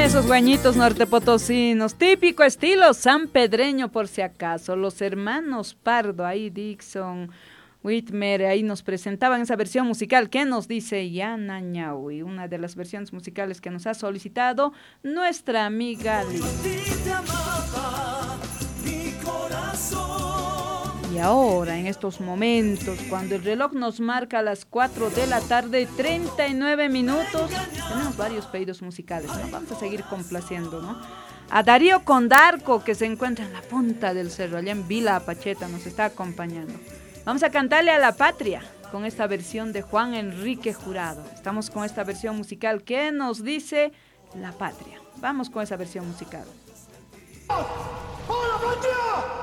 esos guañitos nortepotosinos, típico estilo sanpedreño por si acaso. Los hermanos Pardo, ahí Dixon, Whitmer, ahí nos presentaban esa versión musical que nos dice Yana Ñaui, una de las versiones musicales que nos ha solicitado nuestra amiga Liz. Y ahora, en estos momentos, cuando el reloj nos marca las 4 de la tarde, 39 minutos, tenemos varios pedidos musicales, ¿no? Vamos a seguir complaciendo, ¿no? A Darío Condarco, que se encuentra en la punta del cerro, allá en Vila Apacheta, nos está acompañando. Vamos a cantarle a la patria con esta versión de Juan Enrique Jurado. Estamos con esta versión musical que nos dice La Patria. Vamos con esa versión musical. ¡Hola, patria!